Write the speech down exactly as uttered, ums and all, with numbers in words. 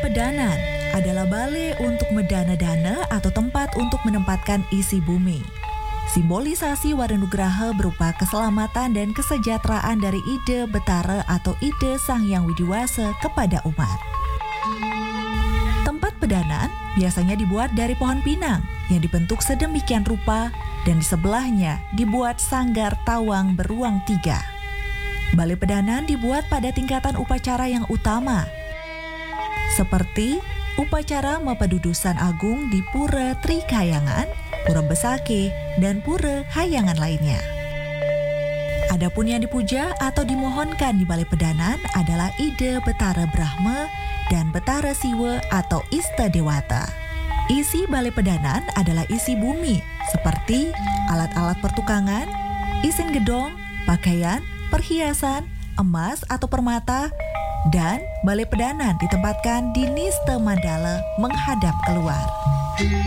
Pedanan adalah balai untuk medana-dana atau tempat untuk menempatkan isi bumi. Simbolisasi Wadanugraha berupa keselamatan dan kesejahteraan dari ide Betara atau ide Sang Hyang Widiwasa kepada umat. Tempat pedanan biasanya dibuat dari pohon pinang yang dibentuk sedemikian rupa dan di sebelahnya dibuat sanggar tawang beruang tiga. Balai pedanan dibuat pada tingkatan upacara yang utama, seperti upacara Mapadudusan Agung di Pura Trikayangan, Pura Besake, dan Pura Hayangan lainnya. Adapun yang dipuja atau dimohonkan di Balai Pedanan adalah ide Betara Brahma dan Betara Siwa atau Ista Dewata. Isi Balai Pedanan adalah isi bumi, seperti alat-alat pertukangan, isin gedong, pakaian, perhiasan, emas atau permata, dan Balai Pedanan ditempatkan di Niste Mandala menghadap keluar.